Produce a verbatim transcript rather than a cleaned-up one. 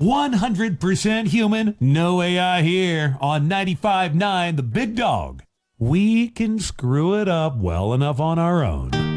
one hundred percent human, no A I here on ninety-five point nine The Big Dog. We can screw it up well enough on our own.